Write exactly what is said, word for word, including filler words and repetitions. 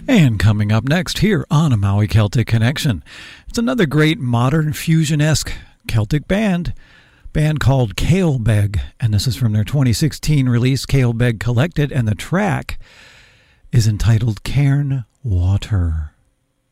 And coming up next here on A Maui Celtic Connection, it's another great modern fusion-esque Celtic band, band called Kaolbeg, and this is from their twenty sixteen release, Kaolbeg Collected, and the track is entitled Cairn Water.